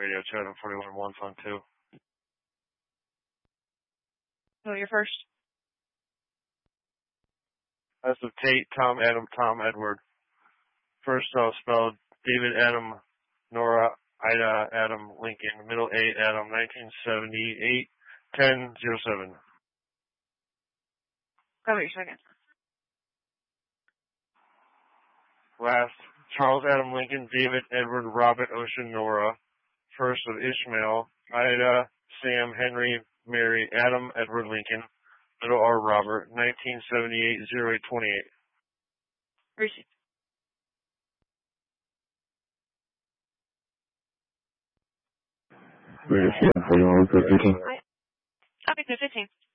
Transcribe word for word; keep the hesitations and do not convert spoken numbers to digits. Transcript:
Radio Chatham forty-one one, Song two. Oh, you're first. S of Tate, Tom, Adam, Tom, Edward. First spell spelled David, Adam, Nora, Ida, Adam, Lincoln. Middle eight, Adam, nineteen seventy-eight, ten oh seven. Go your second. Last, Charles, Adam, Lincoln, David, Edward, Robert, Ocean, Nora. First of Ishmael, Ida, Sam, Henry, Mary, Adam, Edward, Lincoln. Middle R, Robert, nineteen seventy-eight, oh eight twenty-eight. Receive. Radio Chatham forty-one one, fifteen. Okay, so fifteen.